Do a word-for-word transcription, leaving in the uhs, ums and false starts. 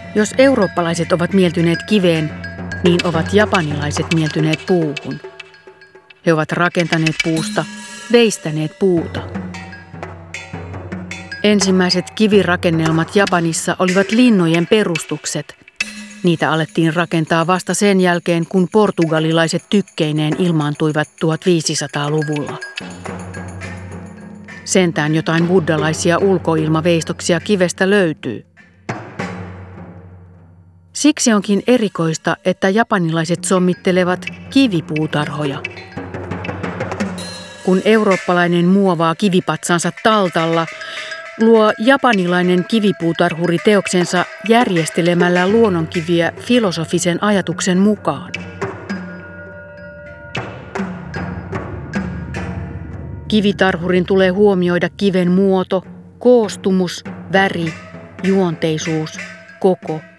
Jos eurooppalaiset ovat mieltyneet kiveen, niin ovat japanilaiset mieltyneet puuhun. He ovat rakentaneet puusta, veistäneet puuta. Ensimmäiset kivirakennelmat Japanissa olivat linnojen perustukset. Niitä alettiin rakentaa vasta sen jälkeen, kun portugalilaiset tykkeineen ilmaantuivat tuhatviisisataaluvulla. Sentään jotain buddhalaisia ulkoilmaveistoksia kivestä löytyy. Siksi onkin erikoista, että japanilaiset sommittelevat kivipuutarhoja. Kun eurooppalainen muovaa kivipatsansa taltalla, luo japanilainen kivipuutarhuri teoksensa järjestelemällä luonnonkiviä filosofisen ajatuksen mukaan. Kivitarhurin tulee huomioida kiven muoto, koostumus, väri, juonteisuus, koko